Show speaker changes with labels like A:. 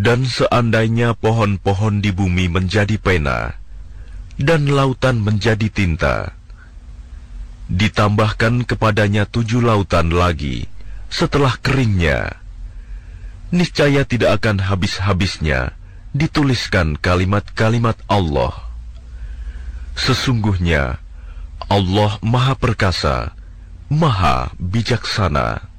A: Dan seandainya pohon-pohon di bumi menjadi pena, dan lautan menjadi tinta, ditambahkan kepadanya 7 lautan lagi setelah keringnya, niscaya tidak akan habis-habisnya dituliskan kalimat-kalimat Allah. Sesungguhnya Allah Maha Perkasa, Maha Bijaksana.